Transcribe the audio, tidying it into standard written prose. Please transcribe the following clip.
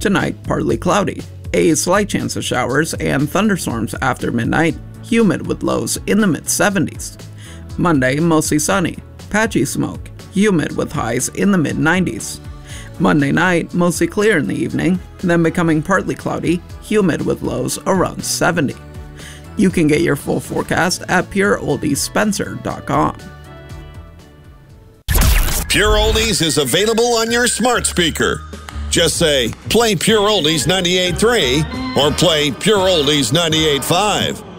Tonight, partly cloudy. A slight chance of showers and thunderstorms after midnight. Humid with lows in the mid-70s. Monday, mostly sunny. Patchy smoke. Humid with highs in the mid-90s. Monday night, mostly clear in the evening, then becoming partly cloudy. Humid with lows around 70. You can get your full forecast at pureoldiesspencer.com. Pure Oldies is available on your smart speaker. Just say, play Pure Oldies 98.3 or play Pure Oldies 98.5.